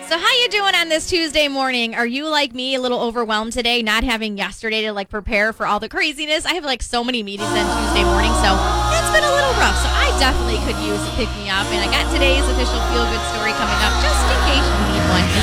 So how you doing on this Tuesday morning? Are you like me, a little overwhelmed today, not having yesterday to prepare for all the craziness? I have so many meetings on Tuesday morning, so it's been a little rough. So I definitely could use a pick me up, and I got today's official feel good story coming up just in case you need one.